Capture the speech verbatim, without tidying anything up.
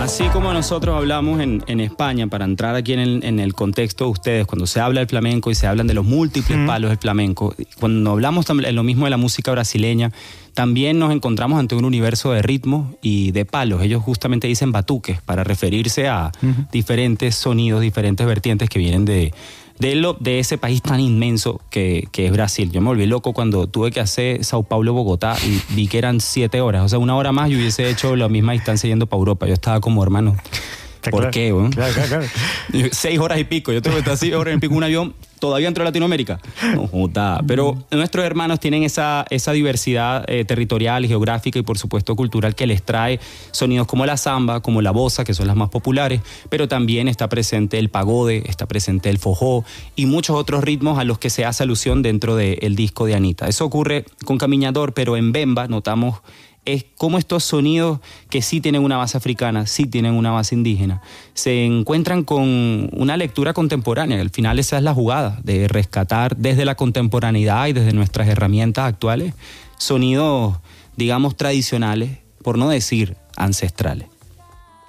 Así como nosotros hablamos en, en España, para entrar aquí en el, en el contexto de ustedes, cuando se habla del flamenco y se hablan de los múltiples mm. palos del flamenco, cuando hablamos también lo mismo de la música brasileña, también nos encontramos ante un universo de ritmos y de palos. Ellos justamente dicen batuques para referirse a uh-huh. diferentes sonidos, diferentes vertientes que vienen de, de, lo, de ese país tan inmenso que, que es Brasil. Yo me volví loco cuando tuve que hacer Sao Paulo-Bogotá y vi que eran siete horas. O sea, una hora más y hubiese hecho la misma distancia yendo para Europa. Yo estaba como, hermano, ¿por claro. qué? ¿no? Claro, claro, claro. Seis horas y pico. Yo tengo que estar seis horas y pico en un avión. ¿Todavía entró a Latinoamérica? No, joda. Pero nuestros hermanos tienen esa, esa diversidad eh, territorial, geográfica y por supuesto cultural que les trae sonidos como la samba, como la bossa, que son las más populares, pero también está presente el pagode, está presente el forró y muchos otros ritmos a los que se hace alusión dentro del disco de Anitta. Eso ocurre con Caminador, pero en Bemba notamos es cómo estos sonidos que sí tienen una base africana, sí tienen una base indígena, se encuentran con una lectura contemporánea. Al final esa es la jugada, de rescatar desde la contemporaneidad y desde nuestras herramientas actuales sonidos, digamos, tradicionales, por no decir ancestrales.